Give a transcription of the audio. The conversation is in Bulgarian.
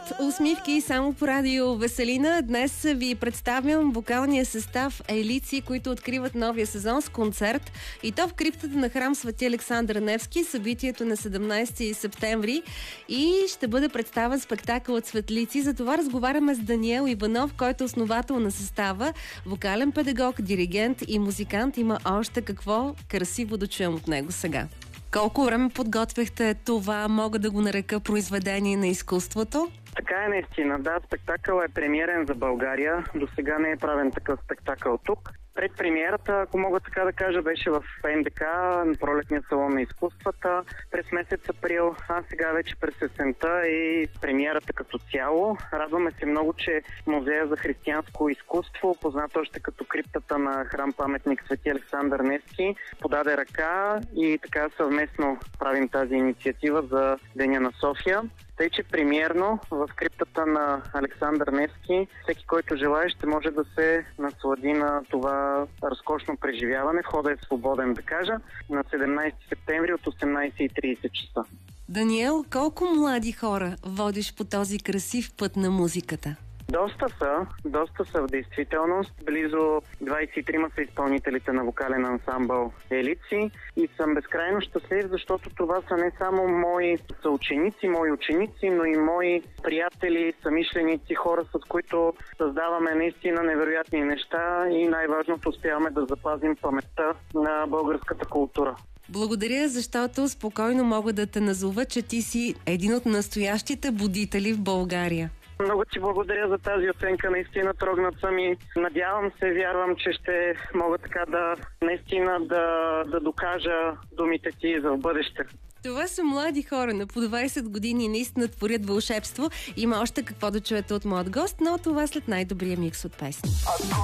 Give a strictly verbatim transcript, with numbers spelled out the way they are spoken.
Усмивки само по радио Веселина. Днес ви представям вокалния състав Елици, които откриват новия сезон с концерт. И то в криптата на храм Свети Александър Невски. Събитието на седемнайсети септември. И ще бъде представен спектакълът Светлици. За това разговаряме с Даниел Иванов, който е основател на състава. Вокален педагог, диригент и музикант. Има още какво красиво да чуем от него сега. Колко време подготвяхте това, мога да го нарека, произведение на изкуството? Така е наистина. Да, спектакъл е премиерен за България. До сега не е правен такъв спектакъл тук. Пред премиерата, ако мога така да кажа, беше в Н Д К, на пролетния салон на изкуствата, през месец април, а сега вече през есента и премиерата като цяло. Радваме се много, че Музея за християнско изкуство, познат още като криптата на храм паметник Свети Александър Невски, подаде ръка и така съвместно правим тази инициатива за Деня на София. Тъй, че премиерно в криптата на Александър Невски всеки, който желае, ще може да се наслади на това разкошно преживяване. Входът е свободен, да кажа, на седемнайсети септември от осемнайсет и трийсет часа. Даниел, колко млади хора водиш по този красив път на музиката? Доста са, доста са в действителност. Близо двайсет и трима са изпълнителите на вокален ансамбъл Елици и съм безкрайно щастлив, защото това са не само мои съученици, мои ученици, но и мои приятели, съмишленици, хора, с които създаваме наистина невероятни неща и най-важното, успяваме да запазим паметта на българската култура. Благодаря, защото спокойно мога да те назова, че ти си един от настоящите будители в България. Много ти благодаря за тази оценка, наистина трогнат съм и надявам се, вярвам, че ще мога така да наистина да, да докажа думите ти за в бъдеще. Това са млади хора на по двайсет години, наистина творят вълшебство. Има още какво да чуете от моят гост, но това след най-добрия микс от песни.